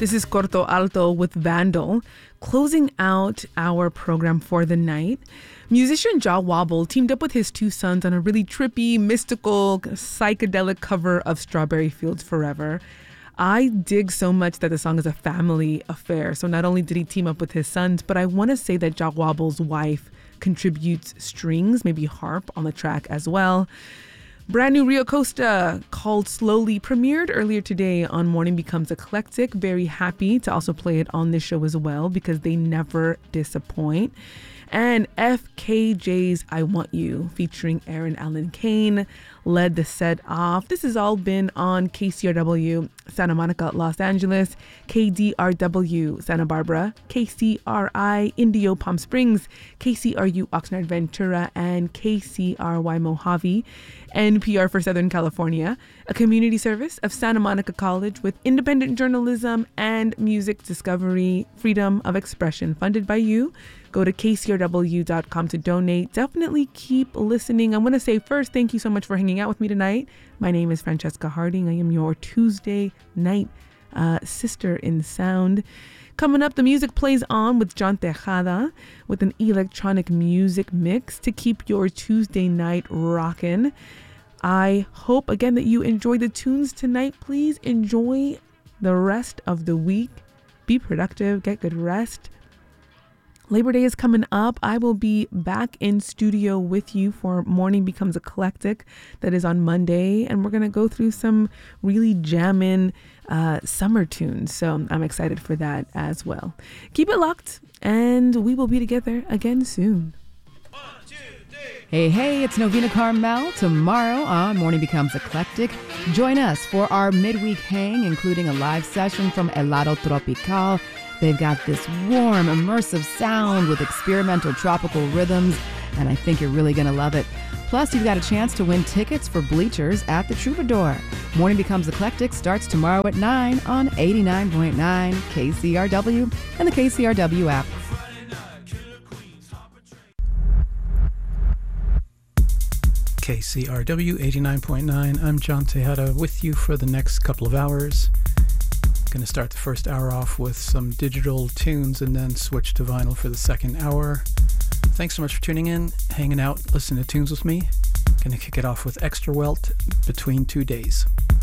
This is Corto Alto with Vandal, closing out our program for the night. Musician Jah Wobble teamed up with his two sons on a really trippy, mystical, psychedelic cover of Strawberry Fields Forever. I dig so much that the song is a family affair. So not only did he team up with his sons, but I want to say that Jah Wobble's wife contributes strings, maybe harp on the track as well. Brand new Rio Costa called Slowly premiered earlier today on Morning Becomes Eclectic. Very happy to also play it on this show as well because they never disappoint. And FKJ's I Want You featuring Aaron Allen Kane led the set off. This has all been on KCRW Santa Monica, Los Angeles, KDRW Santa Barbara, KCRI Indio Palm Springs, KCRU Oxnard Ventura, and KCRY Mojave, NPR for Southern California, a community service of Santa Monica College with independent journalism and music discovery, freedom of expression, funded by you. Go to kcrw.com to donate. Definitely keep listening. I want to say first, thank you so much for hanging out with me tonight. My name is Francesca Harding. I am your Tuesday night sister in sound. Coming up, the music plays on with John Tejada with an electronic music mix to keep your Tuesday night rocking. I hope, again, that you enjoy the tunes tonight. Please enjoy the rest of the week. Be productive. Get good rest. Labor Day is coming up. I will be back in studio with you for Morning Becomes Eclectic. That is on Monday. And we're going to go through some really jamming summer tunes. So I'm excited for that as well. Keep it locked and we will be together again soon. 1, 2, 3. Hey, it's Novena Carmel. Tomorrow on Morning Becomes Eclectic, join us for our midweek hang, including a live session from Helado Tropical. They've got this warm, immersive sound with experimental tropical rhythms, and I think you're really going to love it. Plus, you've got a chance to win tickets for Bleachers at the Troubadour. Morning Becomes Eclectic starts tomorrow at 9 on 89.9 KCRW and the KCRW app. KCRW 89.9. I'm John Tejada with you for the next couple of hours. Going to start the first hour off with some digital tunes and then switch to vinyl for the second hour. Thanks so much for tuning in, hanging out, listening to tunes with me. Going to kick it off with Extra Welt, Between Two Days.